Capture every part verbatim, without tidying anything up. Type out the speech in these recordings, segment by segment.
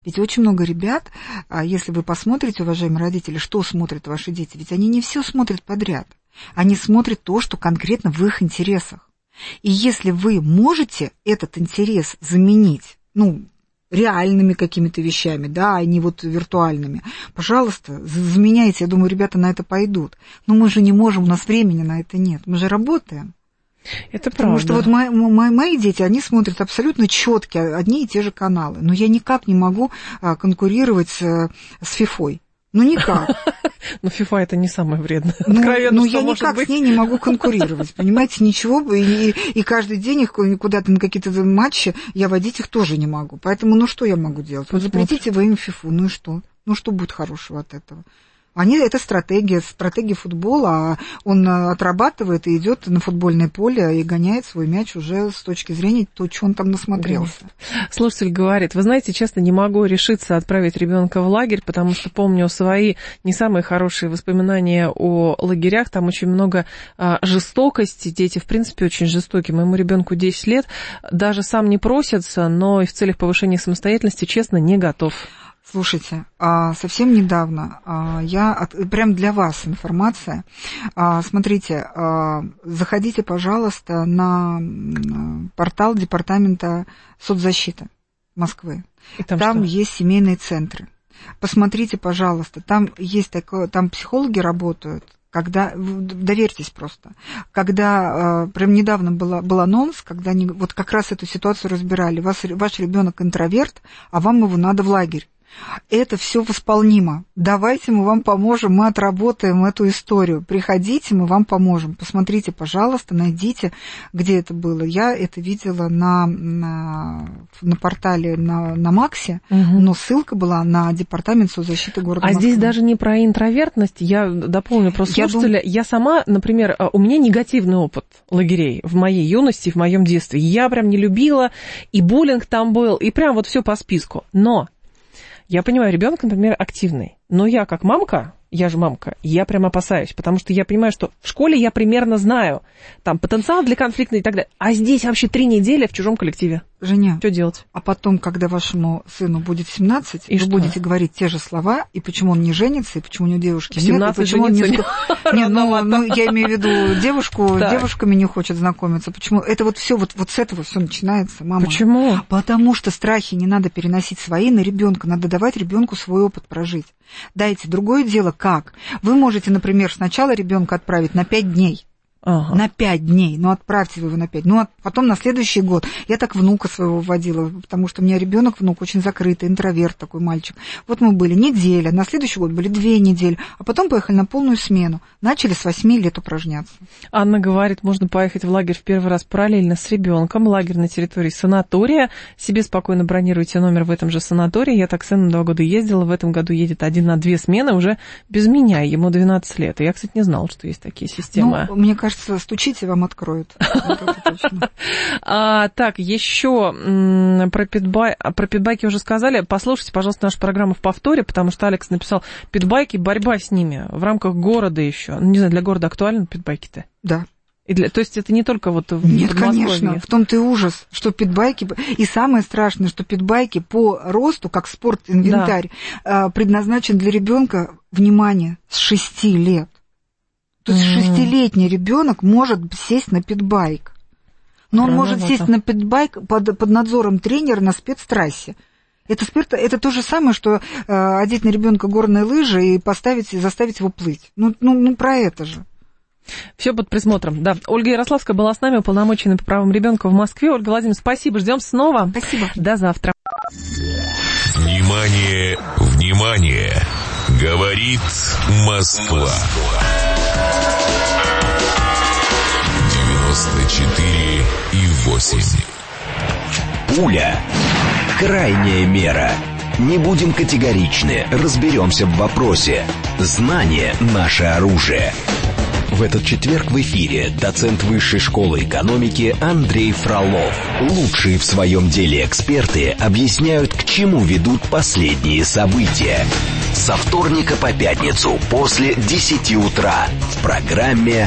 Ведь очень много ребят, если вы посмотрите, уважаемые родители, что смотрят ваши дети, ведь они не все смотрят подряд. Они смотрят то, что конкретно в их интересах. И если вы можете этот интерес заменить, ну, реальными какими-то вещами, да, а не вот виртуальными, пожалуйста, заменяйте. Я думаю, ребята на это пойдут. Но мы же не можем, у нас времени на это нет. Мы же работаем. Это Потому правда. что вот мои, мои, мои дети, они смотрят абсолютно четкие одни и те же каналы. Но я никак не могу а, конкурировать с, с фифой. Ну, никак. Но FIFA это не самое вредное. Ну, Откровенно, ну что я может никак быть. с ней не могу конкурировать, понимаете, ничего. И, и каждый день их куда-то на какие-то матчи я водить их тоже не могу. Поэтому, ну, что я могу делать? Вот запретите вы им фифу, ну и что? Ну, что будет хорошего от этого? Они, это стратегия, стратегия футбола, а он отрабатывает и идет на футбольное поле и гоняет свой мяч уже с точки зрения того, что он там насмотрелся. Слушатель говорит, вы знаете, честно, не могу решиться отправить ребенка в лагерь, потому что помню свои не самые хорошие воспоминания о лагерях, там очень много а, жестокости, дети, в принципе, очень жестокие. Моему ребенку десять лет, даже сам не просится, но и в целях повышения самостоятельности, честно, не готов. Слушайте, совсем недавно я, прям для вас информация, смотрите, заходите, пожалуйста, на портал Департамента соцзащиты Москвы. И там там что? Есть семейные центры. Посмотрите, пожалуйста, там есть такое, там психологи работают. Когда, доверьтесь просто, когда, прям недавно был, был анонс, когда они вот как раз эту ситуацию разбирали, вас, ваш ребенок интроверт, а вам его надо в лагерь. Это все восполнимо. Давайте мы вам поможем, мы отработаем эту историю. Приходите, мы вам поможем. Посмотрите, пожалуйста, найдите, где это было. Я это видела на, на, на портале на, на Максе, угу. но ссылка была на Департамент соцзащиты города а Москвы. Здесь даже не про интровертность. Я дополню просто я слушателя. Дум... Я сама, например, у меня негативный опыт лагерей в моей юности, в моем детстве. Я прям не любила, и буллинг там был, и прям вот все по списку. Но я понимаю, ребенок, например, активный, но я как мамка, я же мамка, я прям опасаюсь, потому что я понимаю, что в школе я примерно знаю, там, потенциал для конфликта и так далее, а здесь вообще три недели в чужом коллективе. Женя, что делать? А потом, когда вашему сыну будет семнадцать, и вы что? будете говорить те же слова, и почему он не женится, и почему у него девушки нет, и почему он не... не... Нет, ну, ну, я имею в виду девушку, с девушками не хочет знакомиться. Почему? Это вот все вот, вот с этого все начинается, мама. Почему? Потому что страхи не надо переносить свои на ребенка, надо давать ребенку свой опыт прожить. Дайте. Другое дело, как? Вы можете, например, сначала ребенка отправить на пять дней. Ага. На пять дней, ну отправьте вы его на пять, ну а потом на следующий год. Я так внука своего вводила, потому что у меня ребенок, внук очень закрытый, интроверт такой мальчик. Вот мы были неделя, на следующий год были две недели, а потом поехали на полную смену. Начали с восьми лет упражняться. Анна говорит, можно поехать в лагерь в первый раз параллельно с ребенком, лагерь на территории санатория, себе спокойно бронируйте номер в этом же санатории. Я так с сыном два года ездила, в этом году едет один на две смены уже без меня, ему двенадцать лет. И я, кстати, не знала, что есть такие системы. Ну, мне кажется, стучите, вам откроют. а, так, еще про, питбай... про питбайки уже сказали. Послушайте, пожалуйста, нашу программу в повторе, потому что Алекс написал, питбайки, борьба с ними в рамках города еще. Ну, не знаю, для города актуальны питбайки-то? Да. И для... То есть это не только вот в Нет, конечно, в том-то и ужас, что питбайки... И самое страшное, что питбайки по росту, как спорт-инвентарь, да. предназначен для ребенка, внимание, с шести лет. То есть mm-hmm. шестилетний ребенок может сесть на питбайк. Но он Рано может сесть на питбайк под, под надзором тренера на спецтрассе. Это, спирт, это то же самое, что э, одеть на ребенка горные лыжи и поставить, заставить его плыть. Ну, ну, ну про это же. Все под присмотром, да. Ольга Ярославская была с нами, уполномоченной по правам ребенка в Москве. Ольга Владимировна, спасибо, ждем снова. Спасибо. До завтра. Внимание, внимание! Говорит Москва. девяносто четыре и восемь. Пуля. Крайняя мера. Не будем категоричны, разберемся в вопросе. Знание – наше оружие. В этот четверг в эфире доцент Высшей школы экономики Андрей Фролов. Лучшие в своем деле эксперты объясняют, к чему ведут последние события. Со вторника по пятницу после десяти утра в программе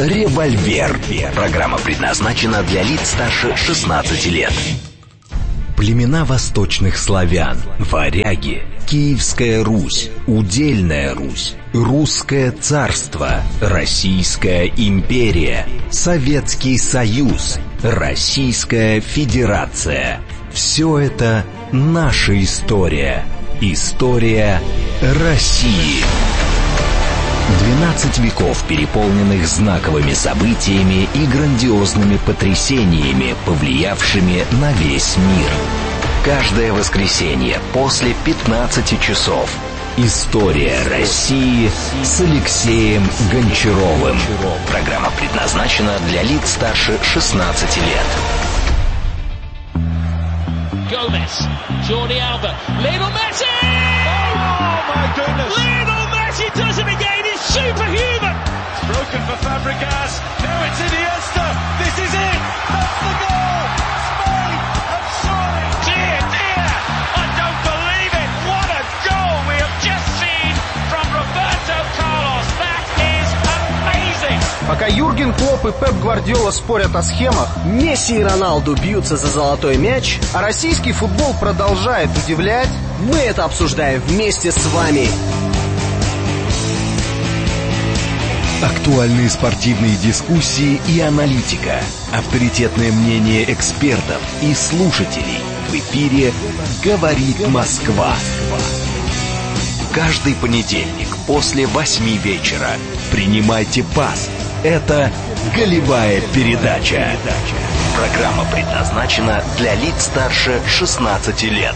«Револьвер». Программа предназначена для лиц старше шестнадцати лет. Племена восточных славян, варяги, Киевская Русь, Удельная Русь, Русское царство, Российская империя, Советский Союз, Российская Федерация. Все это наша история. История России. двенадцать веков, переполненных знаковыми событиями и грандиозными потрясениями, повлиявшими на весь мир. Каждое воскресенье после пятнадцати часов. История России с Алексеем Гончаровым. Программа предназначена для лиц старше шестнадцати лет. Gomez, Jordi Alba, Lionel Messi! Oh my goodness! Lionel Messi does it again! He's superhuman! It's broken for Fabregas. Now it's Iniesta. This is it. That's the goal. Spain have scored. Dear, dear, I don't believe it. What a goal we have just seen from Roberto Carlos. That is amazing. Пока Юрген Клопп и Пеп Гвардиола спорят о схемах, Месси и Роналду бьются за золотой мяч, а российский футбол продолжает удивлять, мы это обсуждаем вместе с вами. Актуальные спортивные дискуссии и аналитика. Авторитетное мнение экспертов и слушателей. В эфире «Говорит Москва». Каждый понедельник после восьми вечера принимайте пас. Это «Голевая передача». Программа предназначена для лиц старше шестнадцати лет.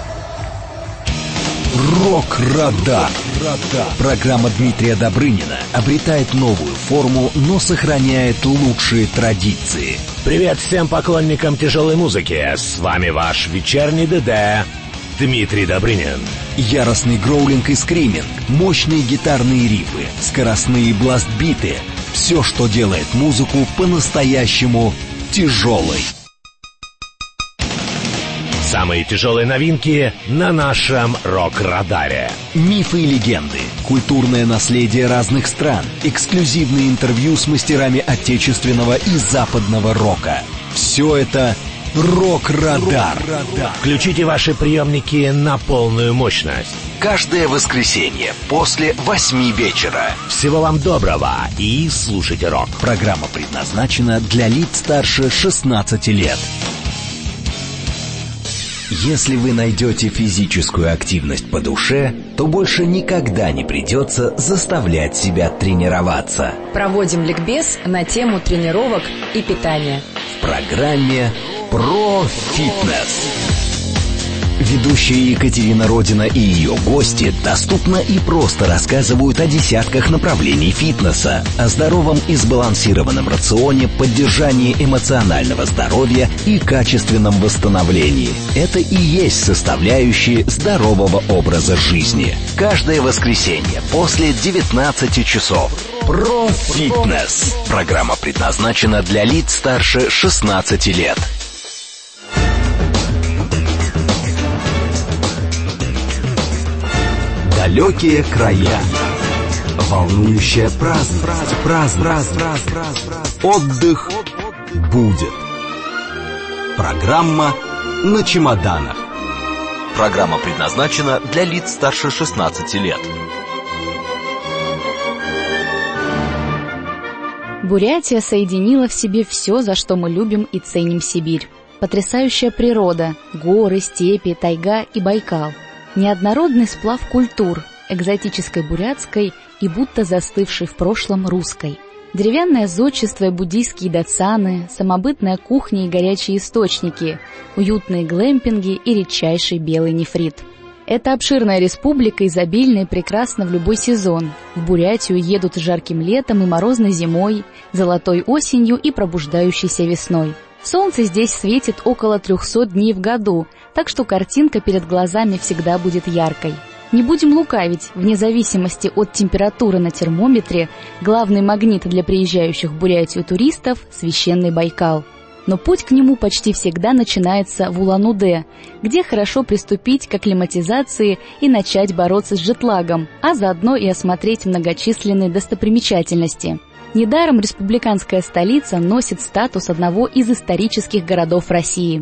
Рок-радар. Программа Дмитрия Добрынина обретает новую форму, но сохраняет лучшие традиции. Привет всем поклонникам тяжелой музыки. С вами ваш вечерний ДД Дмитрий Добрынин. Яростный гроулинг и скриминг, мощные гитарные рифы, скоростные бластбиты. Все, что делает музыку по-настоящему тяжелой. Самые тяжелые новинки на нашем рок-радаре. Мифы и легенды, культурное наследие разных стран, эксклюзивные интервью с мастерами отечественного и западного рока. Все это «Рок-радар». Включите ваши приемники на полную мощность. Каждое воскресенье после восьми вечера. Всего вам доброго и слушайте рок. Программа предназначена для лиц старше шестнадцати лет. Если вы найдете физическую активность по душе, то больше никогда не придется заставлять себя тренироваться. Проводим ликбез на тему тренировок и питания. В программе «Про фитнес». Ведущая Екатерина Родина и ее гости доступно и просто рассказывают о десятках направлений фитнеса, о здоровом и сбалансированном рационе, поддержании эмоционального здоровья и качественном восстановлении. Это и есть составляющие здорового образа жизни. Каждое воскресенье после девятнадцати часов. Про фитнес. Программа предназначена для лиц старше шестнадцати лет. Далекие края. Волнующая праздность. Праздность. Отдых будет. Программа на чемоданах. Программа предназначена для лиц старше шестнадцати лет. Бурятия соединила в себе все, за что мы любим и ценим Сибирь. Потрясающая природа, горы, степи, тайга и Байкал. Неоднородный сплав культур, экзотической бурятской и будто застывшей в прошлом русской. Деревянное зодчество и буддийские дацаны, самобытная кухня и горячие источники, уютные глэмпинги и редчайший белый нефрит. Это обширная республика, изобильная и прекрасна в любой сезон. В Бурятию едут жарким летом и морозной зимой, золотой осенью и пробуждающейся весной. Солнце здесь светит около трехсот дней в году, так что картинка перед глазами всегда будет яркой. Не будем лукавить, вне зависимости от температуры на термометре, главный магнит для приезжающих в Бурятию туристов – священный Байкал. Но путь к нему почти всегда начинается в Улан-Удэ, где хорошо приступить к акклиматизации и начать бороться с джетлагом, а заодно и осмотреть многочисленные достопримечательности. Недаром республиканская столица носит статус одного из исторических городов России.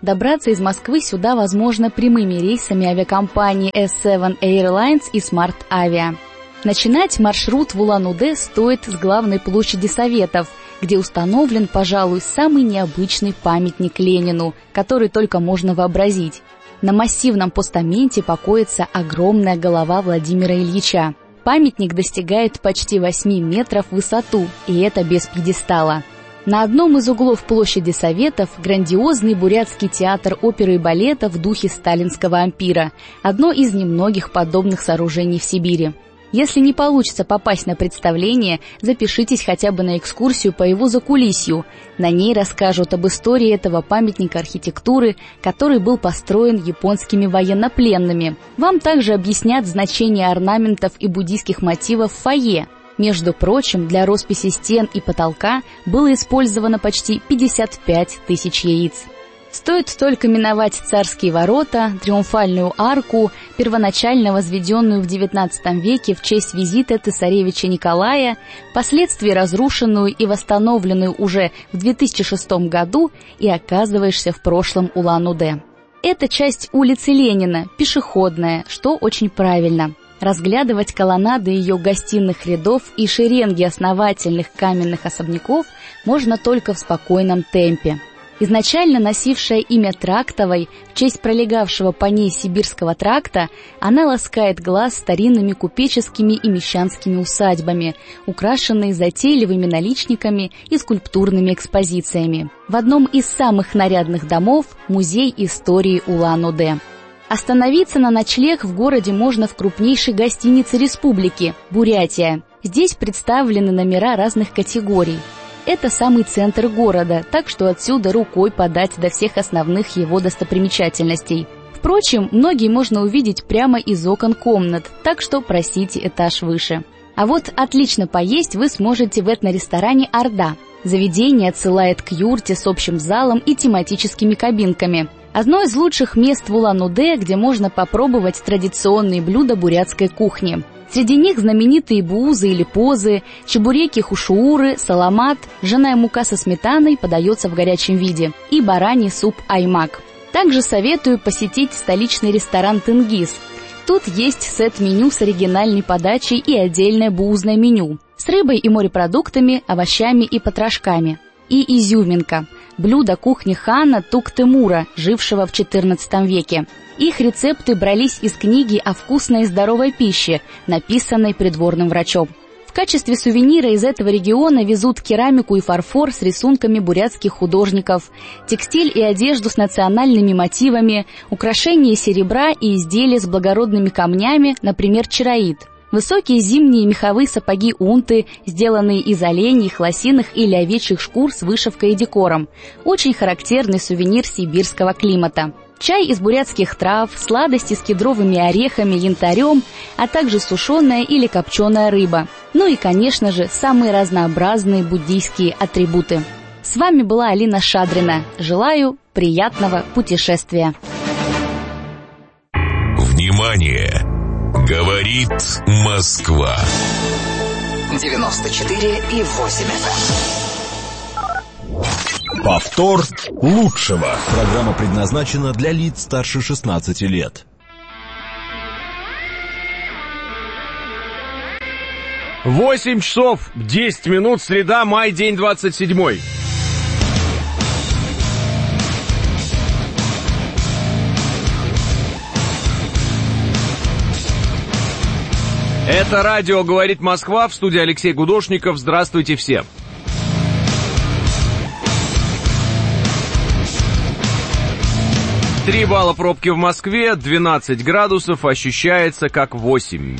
Добраться из Москвы сюда возможно прямыми рейсами авиакомпании эс семь Airlines и Smart Avia. Начинать маршрут в Улан-Удэ стоит с главной площади Советов, где установлен, пожалуй, самый необычный памятник Ленину, который только можно вообразить. На массивном постаменте покоится огромная голова Владимира Ильича. Памятник достигает почти восьми метров в высоту, и это без пьедестала. На одном из углов площади Советов грандиозный бурятский театр оперы и балета в духе сталинского ампира, одно из немногих подобных сооружений в Сибири. Если не получится попасть на представление, запишитесь хотя бы на экскурсию по его закулисью. На ней расскажут об истории этого памятника архитектуры, который был построен японскими военнопленными. Вам также объяснят значение орнаментов и буддийских мотивов в фойе. Между прочим, для росписи стен и потолка было использовано почти пятьдесят пять тысяч яиц. Стоит только миновать Царские ворота, Триумфальную арку, первоначально возведенную в девятнадцатом веке в честь визита цесаревича Николая, впоследствии разрушенную и восстановленную уже в две тысячи шестом году, и оказываешься в прошлом Улан-Удэ. Это часть улицы Ленина, пешеходная, что очень правильно. Разглядывать колоннады ее гостиных рядов и шеренги основательных каменных особняков можно только в спокойном темпе. Изначально носившая имя Трактовой в честь пролегавшего по ней Сибирского тракта, она ласкает глаз старинными купеческими и мещанскими усадьбами, украшенные затейливыми наличниками и скульптурными экспозициями. В одном из самых нарядных домов – музей истории Улан-Удэ. Остановиться на ночлег в городе можно в крупнейшей гостинице республики – Бурятия. Здесь представлены номера разных категорий. Это самый центр города, так что отсюда рукой подать до всех основных его достопримечательностей. Впрочем, многие можно увидеть прямо из окон комнат, так что просите этаж выше. А вот отлично поесть вы сможете в этноресторане «Орда». Заведение отсылает к юрте с общим залом и тематическими кабинками. Одно из лучших мест в Улан-Удэ, где можно попробовать традиционные блюда бурятской кухни. Среди них знаменитые буузы или позы, чебуреки-хушууры, саламат, ржаная мука со сметаной подается в горячем виде и бараний суп аймак. Также советую посетить столичный ресторан «Тенгиз». Тут есть сет-меню с оригинальной подачей и отдельное буузное меню с рыбой и морепродуктами, овощами и потрошками. И изюминка – блюдо кухни хана Тук-Темура, жившего в четырнадцатом веке. Их рецепты брались из книги о вкусной и здоровой пище, написанной придворным врачом. В качестве сувенира из этого региона везут керамику и фарфор с рисунками бурятских художников, текстиль и одежду с национальными мотивами, украшения из серебра и изделия с благородными камнями, например, чароит. Высокие зимние меховые сапоги унты, сделанные из оленьих, лосиных или овечьих шкур с вышивкой и декором. Очень характерный сувенир сибирского климата. Чай из бурятских трав, сладости с кедровыми орехами, янтарем, а также сушеная или копченая рыба. Ну и, конечно же, самые разнообразные буддийские атрибуты. С вами была Алина Шадрина. Желаю приятного путешествия. Внимание! Говорит Москва. девяносто четыре и восемь эф эм. Повтор лучшего. Программа предназначена для лиц старше шестнадцати лет. восемь часов десять минут, среда, май, день двадцать седьмой. Это радио «Говорит Москва», в студии Алексей Гудошников. Здравствуйте все. Три балла пробки в Москве, двенадцать градусов, ощущается как восемь.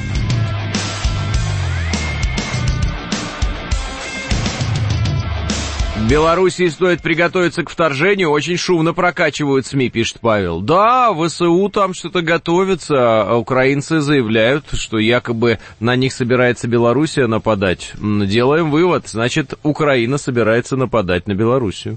В Белоруссии стоит приготовиться к вторжению, очень шумно прокачивают СМИ, пишет Павел. Да, ВСУ там что-то готовится, а украинцы заявляют, что якобы на них собирается Белоруссия нападать. Делаем вывод, значит, Украина собирается нападать на Белоруссию.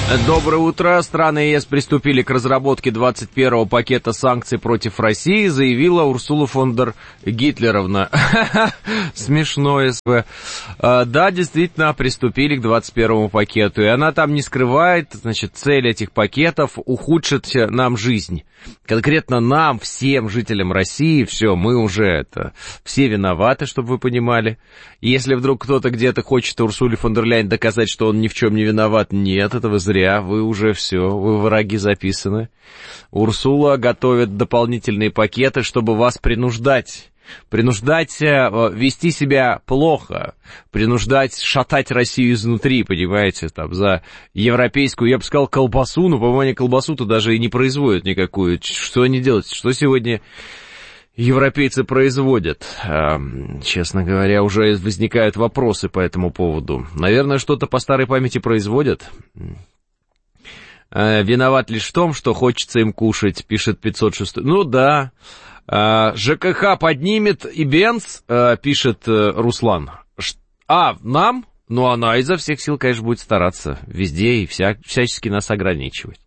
Доброе утро. Страны ЕС приступили к разработке двадцать первого пакета санкций против России, заявила Урсула фон дер Гитлеровна. Смешно, СВ. Да, действительно, приступили к двадцать первому пакету. И она там не скрывает, значит, цель этих пакетов — ухудшить нам жизнь. Конкретно нам, всем жителям России, все, мы уже это, все виноваты, чтобы вы понимали. Если вдруг кто-то где-то хочет Урсуле фон дер Ляйен доказать, что он ни в чем не виноват, нет, этого зря, вы уже все, вы враги записаны. Урсула готовит дополнительные пакеты, чтобы вас принуждать. Принуждать вести себя плохо, принуждать шатать Россию изнутри, понимаете, там, за европейскую, я бы сказал, колбасу, но, по-моему, они колбасу-то даже и не производят никакую. Что они делают? Что сегодня европейцы производят? Честно говоря, уже возникают вопросы по этому поводу. Наверное, что-то по старой памяти производят. Виноват лишь в том, что хочется им кушать, пишет пятьсот шестой. Ну да. ЖКХ поднимет и Бенц, пишет Руслан. А, нам? Ну, она изо всех сил, конечно, будет стараться везде и вся, всячески нас ограничивать.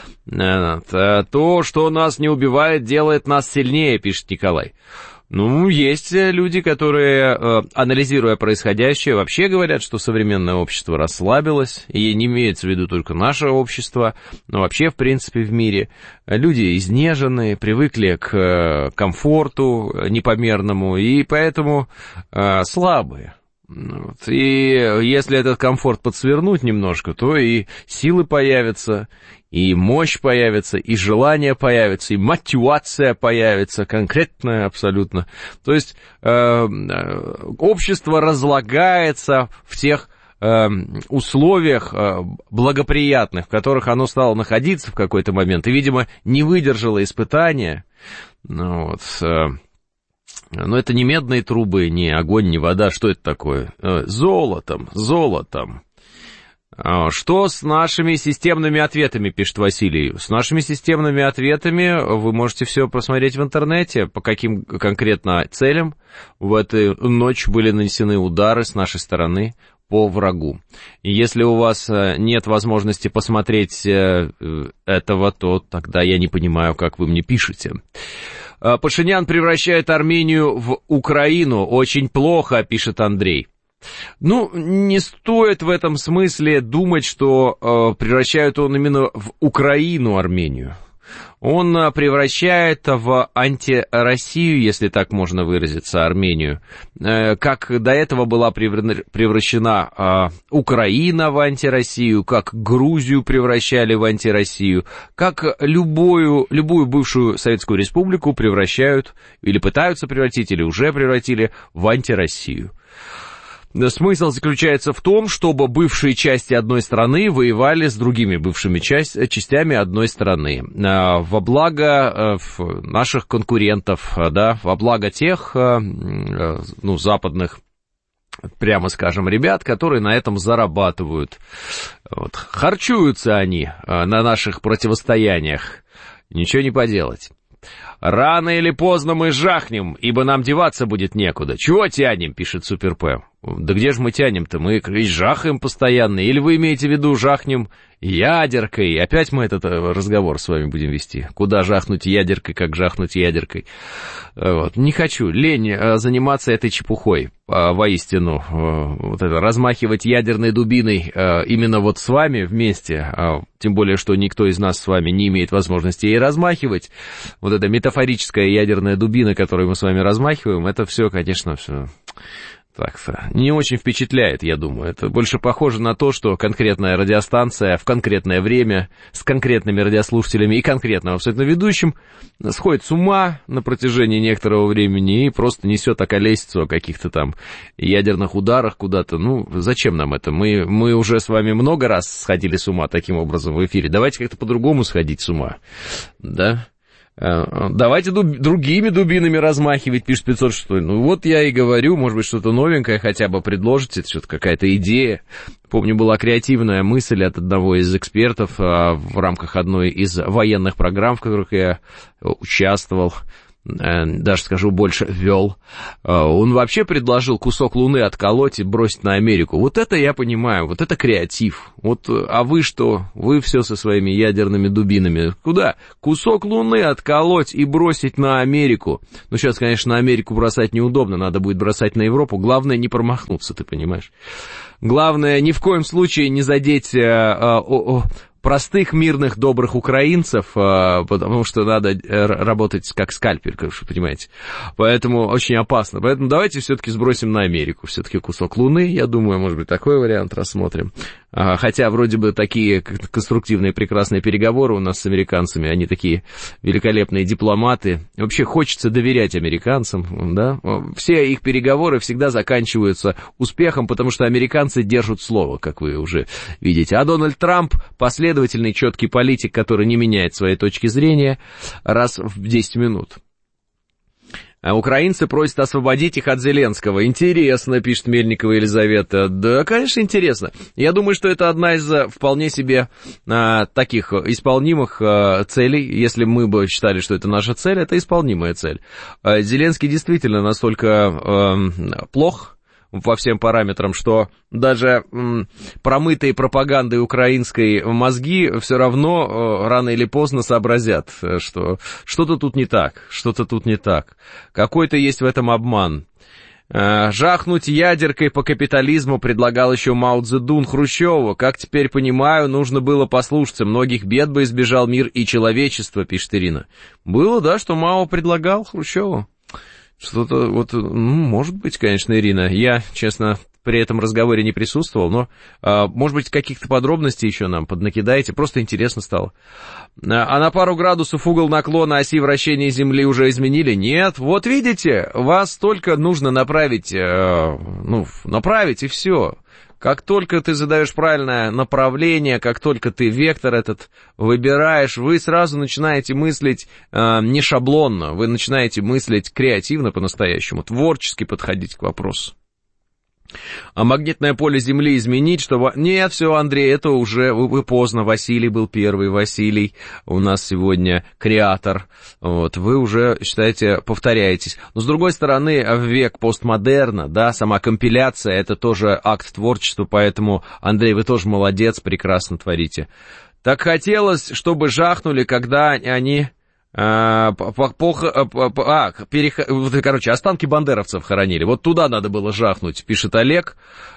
То, что нас не убивает, делает нас сильнее, пишет Николай. Ну, есть люди, которые, анализируя происходящее, вообще говорят, что современное общество расслабилось, и не имеется в виду только наше общество, но вообще, в принципе, в мире. Люди изнеженные, привыкли к комфорту непомерному, и поэтому слабые. Вот. И если этот комфорт подсвернуть немножко, то и силы появятся, и мощь появится, и желание появится, и мотивация появится, конкретная абсолютно. То есть э, общество разлагается в тех э, условиях э, благоприятных, в которых оно стало находиться в какой-то момент, и, видимо, не выдержало испытания. Ну, вот, э, но это не медные трубы, не огонь, не вода. Что это такое? Золотом, золотом. Что с нашими системными ответами, пишет Василий. С нашими системными ответами вы можете все просмотреть в интернете, по каким конкретно целям в эту ночь были нанесены удары с нашей стороны по врагу. И если у вас нет возможности посмотреть этого, то тогда я не понимаю, как вы мне пишете. Пашинян превращает Армению в Украину. Очень плохо, пишет Андрей. Ну, не стоит в этом смысле думать, что э, превращает он именно в Украину Армению. Он превращает в антироссию, если так можно выразиться, Армению. Как до этого была превращена Украина в антироссию, как Грузию превращали в антироссию, как любую, любую бывшую Советскую Республику превращают, или пытаются превратить, или уже превратили в антироссию. Смысл заключается в том, чтобы бывшие части одной страны воевали с другими бывшими часть, частями одной страны во благо наших конкурентов, да, во благо тех, ну, западных, прямо скажем, ребят, которые на этом зарабатывают. Вот. Харчуются они на наших противостояниях. Ничего не поделать. Рано или поздно мы жахнем, ибо нам деваться будет некуда. Чего тянем, пишет Супер П. Да где же мы тянем-то? Мы жахаем постоянно. Или вы имеете в виду жахнем ядеркой? Опять мы этот разговор с вами будем вести. Куда жахнуть ядеркой, как жахнуть ядеркой? Вот. Не хочу. Лень заниматься этой чепухой. Воистину. Вот это, размахивать ядерной дубиной именно вот с вами вместе. Тем более, что никто из нас с вами не имеет возможности ей размахивать. Вот эта метафорическая ядерная дубина, которую мы с вами размахиваем, это все, конечно, все... Так-то не очень впечатляет, я думаю. Это больше похоже на то, что конкретная радиостанция в конкретное время с конкретными радиослушателями и конкретным абсолютно ведущим сходит с ума на протяжении некоторого времени и просто несет околесицу о каких-то там ядерных ударах куда-то. Ну, зачем нам это? Мы, мы уже с вами много раз сходили с ума таким образом в эфире. Давайте как-то по-другому сходить с ума, да? Давайте дуб... другими дубинами размахивать, пишет пятьсот шестой. Ну вот я и говорю, может быть, что-то новенькое хотя бы предложите, что-то какая-то идея. Помню, была креативная мысль от одного из экспертов в рамках одной из военных программ, в которых я участвовал. даже скажу больше, вел. Он вообще предложил кусок Луны отколоть и бросить на Америку. Вот это я понимаю, вот это креатив. Вот, а вы что? Вы все со своими ядерными дубинами. Куда? Кусок Луны отколоть и бросить на Америку. Ну, сейчас, конечно, на Америку бросать неудобно, надо будет бросать на Европу. Главное не промахнуться, ты понимаешь? Главное ни в коем случае не задеть... А, а, а, простых, мирных, добрых украинцев, потому что надо работать как скальпель, как вы понимаете. Поэтому очень опасно. Поэтому давайте все-таки сбросим на Америку. Все-таки кусок Луны, я думаю, может быть, такой вариант рассмотрим. Хотя вроде бы такие конструктивные, прекрасные переговоры у нас с американцами, они такие великолепные дипломаты. Вообще хочется доверять американцам, да. Все их переговоры всегда заканчиваются успехом, потому что американцы держат слово, как вы уже видите. А Дональд Трамп последовательный, четкий политик, который не меняет своей точки зрения раз в десять минут. А украинцы просят освободить их от Зеленского. Интересно, пишет Мельникова Елизавета. Да, конечно, интересно. Я думаю, что это одна из вполне себе а, таких исполнимых а, целей. Если мы бы считали, что это наша цель, это исполнимая цель. А, Зеленский действительно настолько а, плох по всем параметрам, что даже м, промытые пропагандой украинской мозги все равно э, рано или поздно сообразят, что что-то тут не так, что-то тут не так. Какой-то есть в этом обман. Э, жахнуть ядеркой по капитализму предлагал еще Мао Цзэдун Хрущеву. Как теперь понимаю, нужно было послушаться. Многих бед бы избежал мир и человечество, пишет Ирина. Было, да, что Мао предлагал Хрущеву? Что-то вот, ну, может быть, конечно, Ирина. Я, честно, при этом разговоре не присутствовал, но, а, может быть, каких-то подробностей еще нам поднакидаете. Просто интересно стало. А на пару градусов угол наклона оси вращения Земли уже изменили? Нет. Вот видите, вас только нужно направить, а, ну, направить и все. Как только ты задаешь правильное направление, как только ты вектор этот выбираешь, вы сразу начинаете мыслить э, не шаблонно, вы начинаете мыслить креативно по-настоящему, творчески подходить к вопросу. А магнитное поле Земли изменить, чтобы... Нет, все, Андрей, это уже вы поздно. Василий был первый, Василий у нас сегодня креатор. Вот, вы уже, считаете, повторяетесь. Но, с другой стороны, в век постмодерна, да, сама компиляция, это тоже акт творчества, поэтому, Андрей, вы тоже молодец, прекрасно творите. Так хотелось, чтобы жахнули, когда они... А, по, по, по, а, перех... короче, останки бандеровцев хоронили. Вот туда надо было жахнуть, пишет Олег.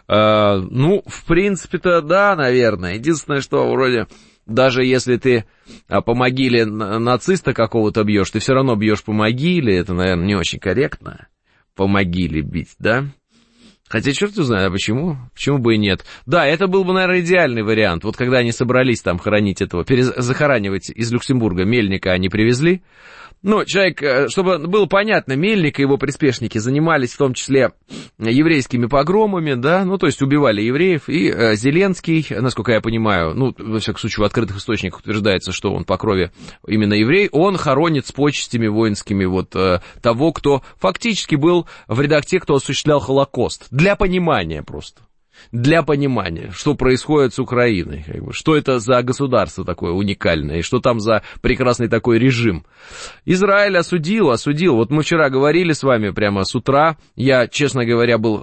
А, ну, в принципе-то, да, наверное. Единственное, что вроде, даже если ты по могиле нациста какого-то бьешь, ты все равно бьешь по могиле. Это, наверное, не очень корректно. По могиле бить, да? Хотя черт его знает, а почему? Почему бы и нет? Да, это был бы, наверное, идеальный вариант. Вот когда они собрались там хоронить этого, перезахоранивать из Люксембурга Мельника, они привезли. Ну, человек, чтобы было понятно, Мельник и его приспешники занимались в том числе еврейскими погромами, да, ну, то есть убивали евреев, и э, Зеленский, насколько я понимаю, ну, во всяком случае, в открытых источниках утверждается, что он по крови именно еврей, он хоронит с почестями воинскими вот э, того, кто фактически был в рядах тех, кто осуществлял Холокост. Для понимания просто. Для понимания, что происходит с Украиной, как бы, что это за государство такое уникальное, и что там за прекрасный такой режим. Израиль осудил, осудил. Вот мы вчера говорили с вами прямо с утра, я, честно говоря, был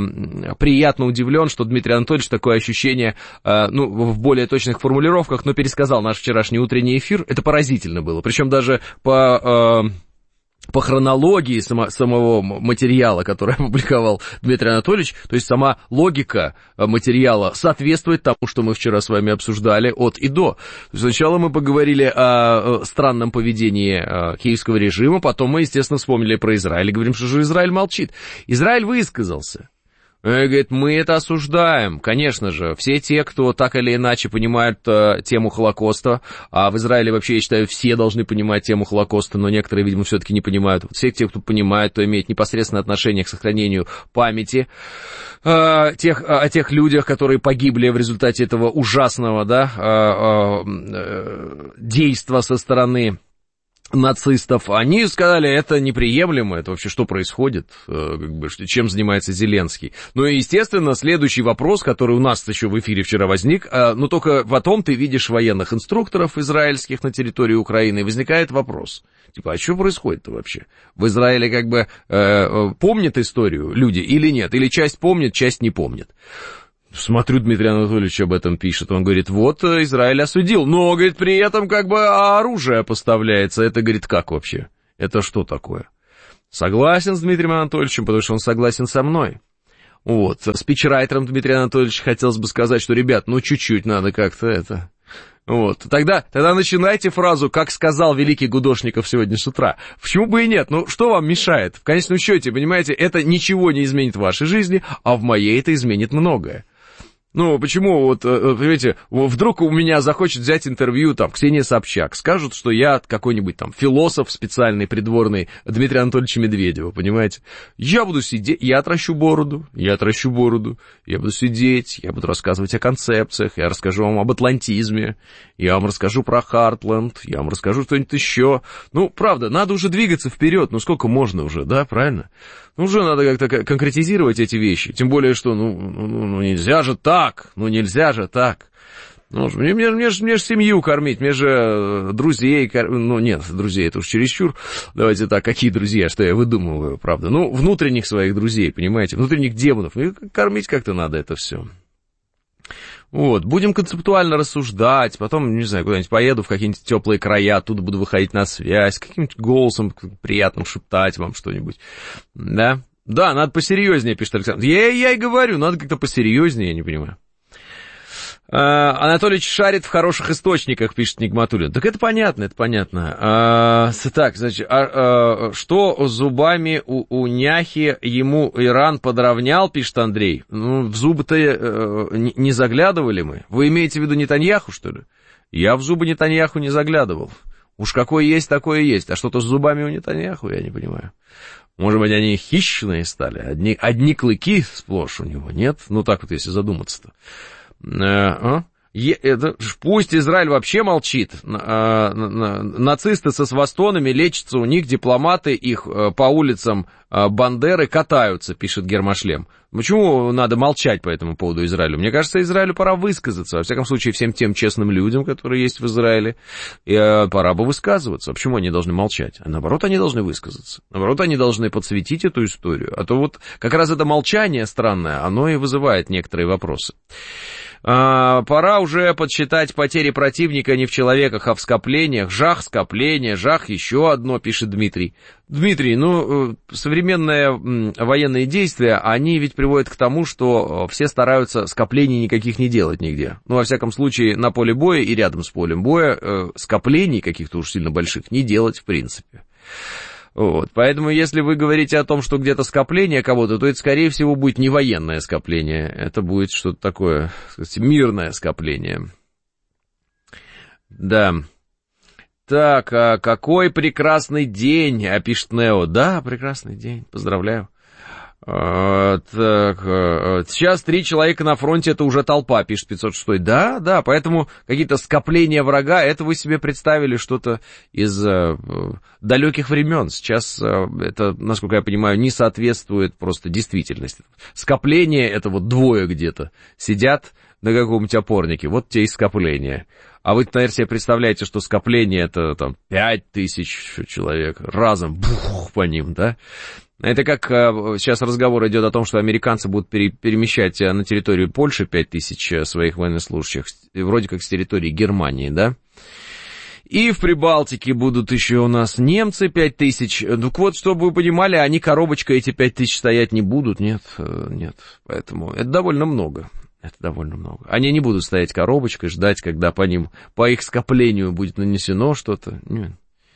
э, приятно удивлен, что Дмитрий Анатольевич такое ощущение, э, ну, в более точных формулировках, но пересказал наш вчерашний утренний эфир, это поразительно было, причем даже по... Э, по хронологии само, самого материала, который опубликовал Дмитрий Анатольевич, то есть сама логика материала соответствует тому, что мы вчера с вами обсуждали от и до. Сначала мы поговорили о странном поведении киевского режима, потом мы, естественно, вспомнили про Израиль и говорим, что же Израиль молчит. Израиль высказался. И говорит, мы это осуждаем. Конечно же, все те, кто так или иначе понимают э, тему Холокоста, а в Израиле вообще, я считаю, все должны понимать тему Холокоста, но некоторые, видимо, все-таки не понимают. Все те, кто понимает, кто имеет непосредственное отношение к сохранению памяти э, тех, о тех людях, которые погибли в результате этого ужасного, да, э, э, действа со стороны нацистов, они сказали, это неприемлемо, это вообще что происходит, как бы, чем занимается Зеленский. Ну и, естественно, следующий вопрос, который у нас еще в эфире вчера возник, но только потом ты видишь военных инструкторов израильских на территории Украины, и возникает вопрос, типа, а что происходит-то вообще? В Израиле как бы э, помнят историю люди или нет? Или часть помнит, часть не помнит? Смотрю, Дмитрий Анатольевич об этом пишет. Он говорит, вот Израиль осудил, но, говорит, при этом как бы оружие поставляется. Это, говорит, как вообще? Это что такое? Согласен с Дмитрием Анатольевичем, потому что он согласен со мной. Вот, спичрайтером Дмитрия Анатольевича хотелось бы сказать, что, ребят, ну чуть-чуть надо как-то это... Вот, тогда, тогда начинайте фразу, как сказал великий Гудошников сегодня с утра. Почему бы и нет? Ну, что вам мешает? В конечном счете, понимаете, это ничего не изменит в вашей жизни, а в моей это изменит многое. Ну, почему, вот, понимаете, вдруг у меня захочет взять интервью, там, Ксения Собчак, скажут, что я какой-нибудь там философ специальный, придворный Дмитрия Анатольевича Медведева, понимаете? Я буду сидеть, я отращу бороду, я отращу бороду, я буду сидеть, я буду рассказывать о концепциях, я расскажу вам об атлантизме, я вам расскажу про Хартленд, я вам расскажу что-нибудь еще. Ну, правда, надо уже двигаться вперед, ну, сколько можно уже, да, правильно? Ну, уже надо как-то конкретизировать эти вещи, тем более, что, ну, ну, ну нельзя же так, ну, нельзя же так. Ну, мне, мне, мне, же, мне же семью кормить, мне же друзей, ну, нет, друзей, это уж чересчур, давайте так, какие друзья, что я выдумываю, правда, ну, внутренних своих друзей, понимаете, внутренних демонов, ну, кормить как-то надо это все. Вот, будем концептуально рассуждать, потом, не знаю, куда-нибудь поеду в какие-нибудь теплые края, оттуда буду выходить на связь, каким-нибудь голосом приятным шептать вам что-нибудь, да? Да, надо посерьезнее, пишет Александр. Я, я и говорю, надо как-то посерьезнее, я не понимаю. А, Анатольевич шарит в хороших источниках, пишет Нигматуллин. Так это понятно, это понятно. А, так, значит, а, а, что зубами у, у няхи ему Иран подровнял, пишет Андрей. Ну, в зубы-то а, не, не заглядывали мы. Вы имеете в виду Нетаньяху, что ли? Я в зубы Нетаньяху не заглядывал. Уж какое есть, такое есть. А что-то с зубами у Нетаньяху, я не понимаю. Может быть, они хищные стали? Одни, одни клыки сплошь у него, нет? Ну, так вот, если задуматься-то. А? Это, пусть Израиль вообще молчит. Нацисты со свастонами лечатся у них, дипломаты их по улицам Бандеры катаются, пишет Гермошлем. Почему надо молчать по этому поводу Израилю? Мне кажется, Израилю пора высказаться. Во всяком случае, всем тем честным людям, которые есть в Израиле, пора бы высказываться. Почему они должны молчать? А наоборот, они должны высказаться. Наоборот, они должны подсветить эту историю. А то вот как раз это молчание странное, оно и вызывает некоторые вопросы. А, пора уже подсчитать потери противника не в человеках, а в скоплениях. Жах, скопление, жах, еще одно, пишет Дмитрий. Дмитрий, ну, современные военные действия, они ведь приводят к тому, что все стараются скоплений никаких не делать нигде. Ну, во всяком случае, на поле боя и рядом с полем боя скоплений каких-то уж сильно больших не делать в принципе. Вот, поэтому, если вы говорите о том, что где-то скопление кого-то, то это, скорее всего, будет не военное скопление, это будет что-то такое, так сказать, мирное скопление. Да. Так, а какой прекрасный день, а пишет Нео. Да, прекрасный день, поздравляю. А, так, а, сейчас три человека на фронте, это уже толпа, пишет пятьсот шесть. Да, да, поэтому какие-то скопления врага, это вы себе представили что-то из а, далеких времен. Сейчас а, это, насколько я понимаю, не соответствует просто действительности. Скопление, это вот двое где-то сидят на каком-нибудь опорнике, вот те и скопления. А вы, наверное, себе представляете, что скопление это там пять тысяч человек разом, бух, по ним, да? Это как сейчас разговор идет о том, что американцы будут пере, перемещать на территорию Польши пять тысяч своих военнослужащих, вроде как с территории Германии, да? И в Прибалтике будут еще у нас немцы пять тысяч. Ну вот, чтобы вы понимали, они коробочкой эти пять тысяч стоять не будут, нет, нет. Поэтому это довольно много. Это довольно много. Они не будут стоять коробочкой, ждать, когда по ним, по их скоплению будет нанесено что-то. Нет.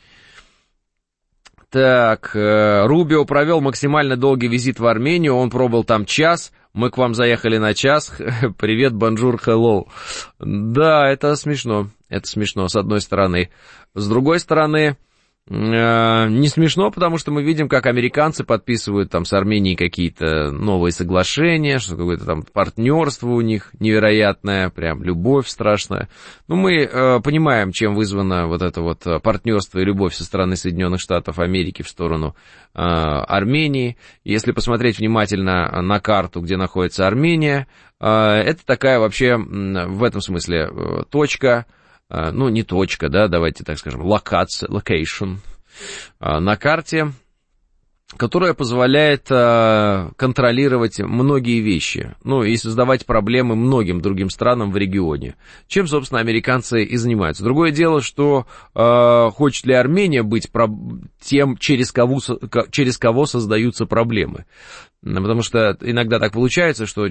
Так, Рубио провел максимально долгий визит в Армению, он пробыл там час, мы к вам заехали на час, привет, бонжур, hello. Да, это смешно, это смешно, с одной стороны. С другой стороны, Не смешно, потому что мы видим, как американцы подписывают там с Арменией какие-то новые соглашения, что какое-то там партнерство у них невероятное, прям любовь страшная. Ну, мы э, понимаем, чем вызвано вот это вот партнерство и любовь со стороны Соединенных Штатов Америки в сторону э, Армении. Если посмотреть внимательно на карту, где находится Армения, э, это такая вообще в этом смысле э, точка, ну, не точка, да, давайте так скажем, локация, location на карте, которая позволяет контролировать многие вещи, ну, и создавать проблемы многим другим странам в регионе, чем, собственно, американцы и занимаются. Другое дело, что э, хочет ли Армения быть про... тем, через кого, через кого создаются проблемы. Потому что иногда так получается, что